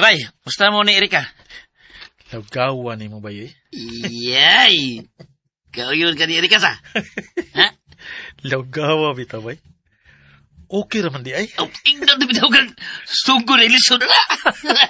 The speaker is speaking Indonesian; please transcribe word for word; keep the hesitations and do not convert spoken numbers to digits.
Ya bay, musta mo ni Erika? Lagawa ni mo ba eh? Iyay. Kau yun ka ni Erika sa? Ha? Lagawa bita bay? Okay raman di ay? Oh, tingnan na bitaw kang sungko na ilisod na.